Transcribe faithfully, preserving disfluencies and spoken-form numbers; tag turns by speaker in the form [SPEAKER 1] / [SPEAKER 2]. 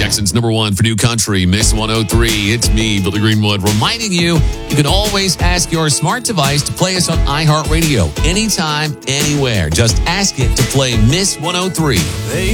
[SPEAKER 1] Jackson's number one for new country, Miss one oh three. It's me, Billy Greenwood, reminding you you can always ask your smart device to play us on iHeartRadio anytime, anywhere. Just ask it to play Miss one oh three.